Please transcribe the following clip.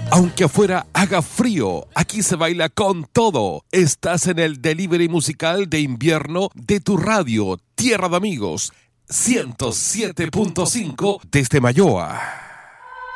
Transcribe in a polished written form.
Aunque afuera haga frío, aquí se baila con todo. Estás en el delivery musical de invierno de tu radio, Tierra de Amigos, 107.5 desde Mayoa.